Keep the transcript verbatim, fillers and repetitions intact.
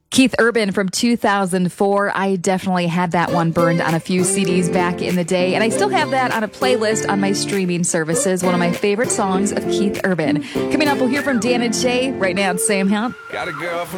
Keith Urban from two thousand four. I definitely had that one burned on a few C Ds back in the day, and I still have that on a playlist on my streaming services. One of my favorite songs of Keith Urban. Coming up, we'll hear from Dan and Shay right now. It's Sam Hunt. Got a girl from